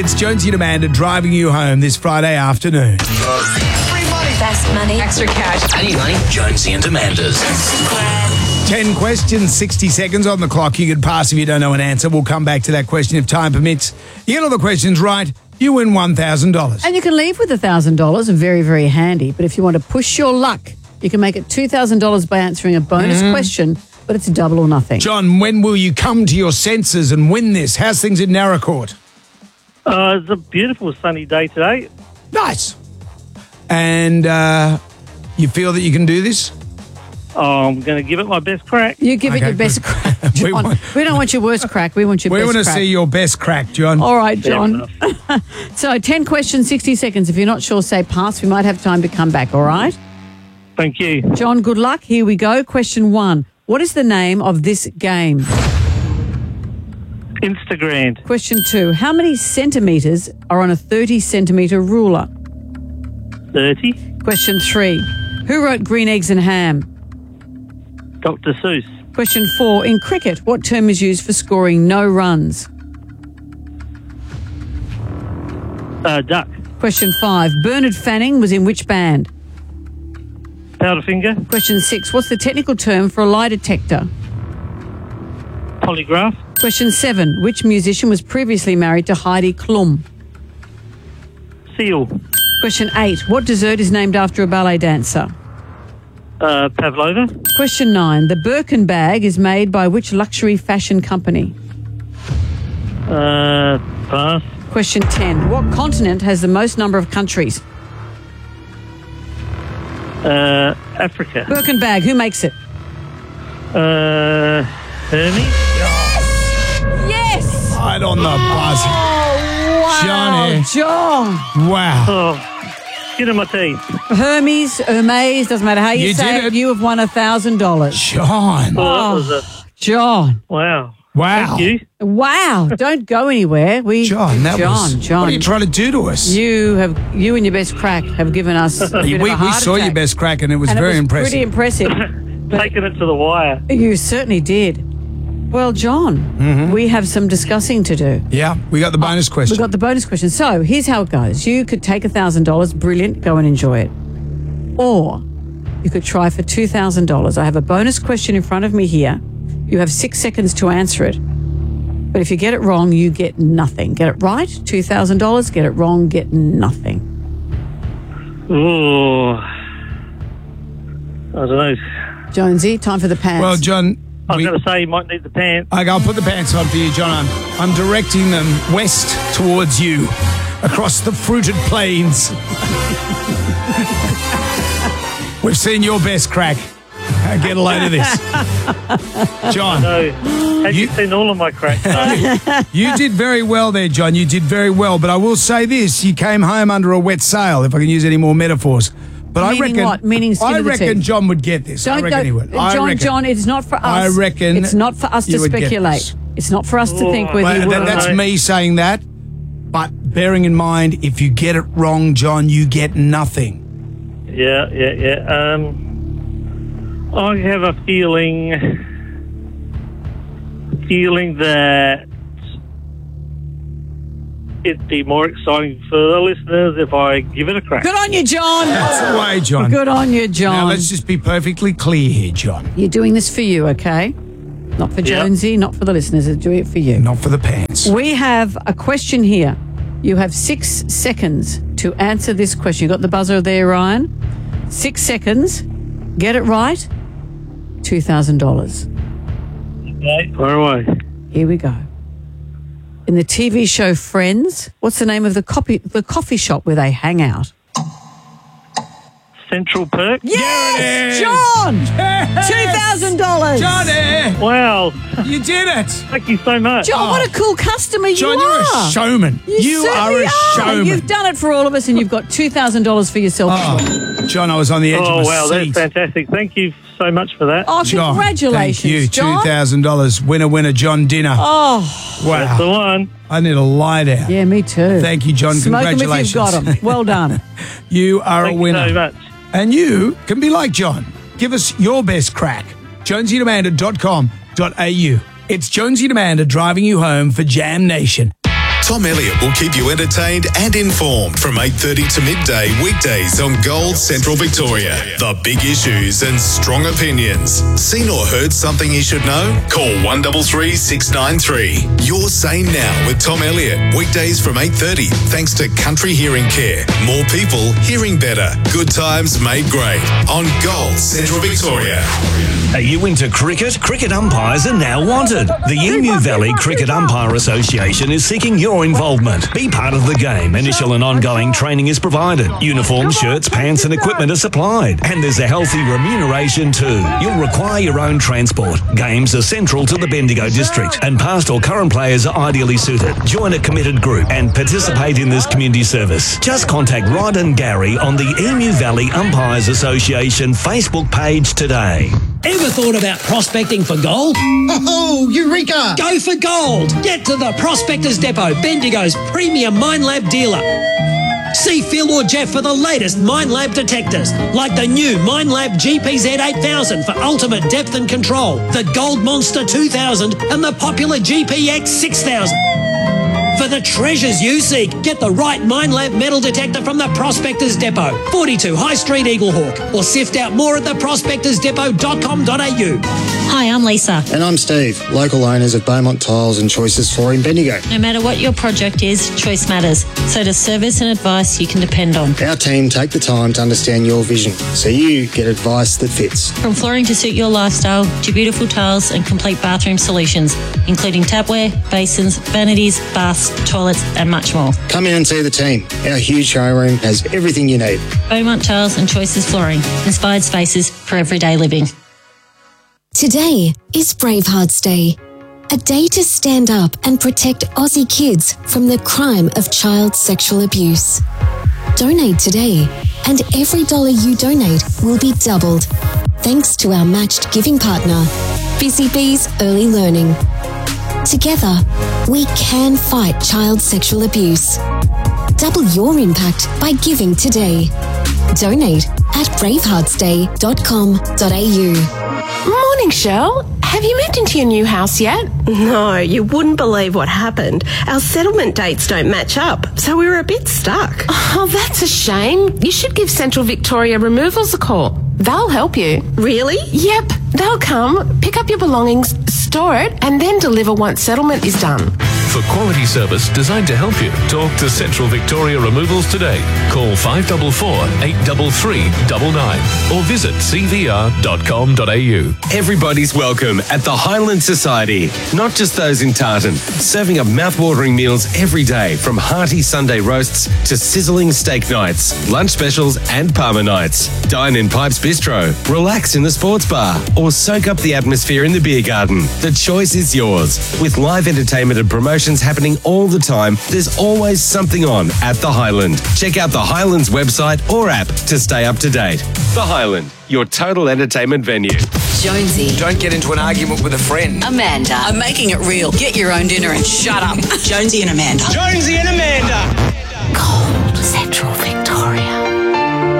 It's Jonesy and Amanda driving you home this Friday afternoon. Free money. Best money. Extra cash. I need money. Jonesy and Amanda's. 10 questions, 60 seconds on the clock. You could pass if you don't know an answer. We'll come back to that question if time permits. You get all the questions right, you win $1,000. And you can leave with $1,000, very, very handy. But if you want to push your luck, you can make it $2,000 by answering a bonus question, but it's double or nothing. John, when will you come to your senses and win this? How's things in Narracourt? It's a beautiful sunny day today. Nice. And you feel that you can do this? I'm going to give it my best crack. You give it Okay, your best good. crack, John. We don't want your worst crack. We want your We best want to crack. see your best crack, John. All right, John. Fair So 10 questions, 60 seconds. If you're not sure, say pass. We might have time to come back, all right? Thank you. John, good luck. Here we go. Question 1. What is the name of this game? Instagram. Question 2. How many centimetres are on a 30-centimetre ruler? 30. Question 3. Who wrote Green Eggs and Ham? Dr. Seuss. Question 4. In cricket, what term is used for scoring no runs? Duck. Question 5. Bernard Fanning was in which band? Powderfinger. Question 6. What's the technical term for a lie detector? Polygraph. Question 7. Which musician was previously married to Heidi Klum? Seal. Question 8. What dessert is named after a ballet dancer? Pavlova. Question 9. The Birkin bag is made by which luxury fashion company? Pass. Question 10. What continent has the most number of countries? Africa. Birkin bag, who makes it? Hermes. Yes! Right on the buzz. Wow, Johnny. John. Wow. Oh, skin in my teeth. Hermes, doesn't matter how you, You say did it, it. you have won $1,000. John. Oh, that was John. wow. Wow. Thank you. Wow. Don't go anywhere. John, that was... John. What are you trying to do to us? You and your best crack have given us a bit we of a heart saw your attack. best crack and it was And very it was impressive. pretty impressive. Taking it to the wire. You certainly did. Well, John, we have some discussing to do. Yeah, we got the bonus question. We've got the bonus question. So here's how it goes. You could take $1,000. Brilliant. Go and enjoy it. Or you could try for $2,000. I have a bonus question in front of me here. You have 6 seconds to answer it. But if you get it wrong, you get nothing. Get it right, $2,000. Get it wrong, get nothing. Oh, I don't know. Jonesy, time for the pants. Well, John... I was going to say you might need the pants. Okay, I'll put the pants on for you, John. I'm directing them west towards you, across the fruited plains. We've seen your best crack. Get a load of this. John. No. Have you seen all of my crack? No. You did very well there, John. You did very well. But I will say this. You came home under a wet sail, if I can use any more metaphors. But Meaning I reckon, what? Meaning skin I of the reckon teeth. John would get this. I reckon he would. John, it's not for us. I reckon it's not for us to you would get speculate. this. It's not for us to think whether Well, you will or that's not. me saying that. But bearing in mind, if you get it wrong, John, you get nothing. Yeah. I have a feeling that it'd be more exciting for the listeners if I give it a crack. Good on you, John. That's the way, John. Good on you, John. Now, let's just be perfectly clear here, John. You're doing this for you, okay? Not for Jonesy, not for the listeners. They're doing it for you. Not for the pants. We have a question here. You have 6 seconds to answer this question. You got the buzzer there, Ryan? 6 seconds. Get it right. $2,000. Okay, far away. Here we go. In the TV show Friends, what's the name of the coffee shop where they hang out? Central Perk. Yes, John! $2,000. Johnny! Wow. You did it! Thank you so much. John, what a cool customer you John, are. you're a showman. You are certainly a showman. You've done it for all of us and you've got $2,000 for yourself. Oh, John, I was on the edge of Oh, my wow, seat. that's fantastic. Thank you so much for that. Oh, John, congratulations, thank you. John. $2,000. Winner, John Dinner. Oh, That's the Wow. one. I need a lie down. yeah, me too. Thank you, John. Smoke 'em if Congratulations. you've got 'em. Well done. You are Thank a you winner. so much. And you can be like John. Give us your best crack. JonesyandAmanda.com.au. It's Jonesy and Amanda driving you home for Jam Nation. Tom Elliott will keep you entertained and informed from 8:30 to midday weekdays on Gold Central Victoria. The big issues and strong opinions. Seen or heard something you should know? Call 133 693. You're Sane Now with Tom Elliott. Weekdays from 8:30 thanks to Country Hearing Care. More people hearing better. Good times made great on Gold Central Victoria. Are you into cricket? Cricket umpires are now wanted. The Emu Valley Cricket Umpire Association is seeking your involvement. Be part of the game. Initial and ongoing training is provided. Uniforms, shirts, pants and equipment are supplied. And there's a healthy remuneration too. You'll require your own transport. Games are central to the Bendigo district and past or current players are ideally suited. Join a committed group and participate in this community service. Just contact Rod and Gary on the Emu Valley Umpires Association Facebook page today. Ever thought about prospecting for gold? Oh, Eureka! Go for gold! Get to the Prospectors Depot, Bendigo's premium Minelab dealer. See Phil or Jeff for the latest Minelab detectors, like the new Minelab GPZ 8000 for ultimate depth and control, the Gold Monster 2000 and the popular GPX 6000. For the treasures you seek, get the right Minelab metal detector from the Prospectors Depot, 42 High Street, Eaglehawk, or sift out more at theprospectorsdepot.com.au. Hi, I'm Lisa. And I'm Steve, local owners of Beaumont Tiles and Choices Flooring Bendigo. No matter what your project is, choice matters. So does service and advice you can depend on. Our team take the time to understand your vision, so you get advice that fits. From flooring to suit your lifestyle, to beautiful tiles and complete bathroom solutions, including tapware, basins, vanities, baths, toilets and much more. Come in and see the team. Our huge showroom has everything you need. Beaumont Tiles and Choices Flooring. Inspired spaces for everyday living. Today is Bravehearts Day, a day to stand up and protect Aussie kids from the crime of child sexual abuse. Donate today, and every dollar you donate will be doubled, thanks to our matched giving partner, Busy Bees Early Learning. Together, we can fight child sexual abuse. Double your impact by giving today. Donate at braveheartsday.com.au. Morning, Shell. Have you moved into your new house yet? No, you wouldn't believe what happened. Our settlement dates don't match up, so we were a bit stuck. Oh, that's a shame. You should give Central Victoria Removals a call. They'll help you. Really? Yep. They'll come, pick up your belongings, store it, and then deliver once settlement is done. For quality service designed to help you, talk to Central Victoria Removals today. Call 544 833 99 or visit cvr.com.au. Everybody's welcome at the Highland Society, not just those in Tartan. Serving up mouth-watering meals every day, from hearty Sunday roasts to sizzling steak nights, lunch specials and Parma nights. Dine in Pipes Bistro, relax in the sports bar, or soak up the atmosphere in the beer garden. The choice is yours. With live entertainment and promotions happening all the time, there's always something on at the Highland. Check out the Highlands website or app to stay up to date. The Highland, your total entertainment venue. Jonesy. Don't get into an argument with a friend. Amanda. I'm making it real. Get your own dinner and shut up. Jonesy and Amanda. Jonesy and Amanda. Gold Central Victoria.